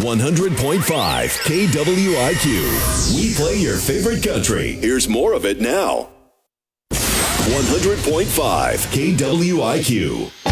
100.5 KWIQ. We play your favorite country. Here's more of it now. 100.5 KWIQ.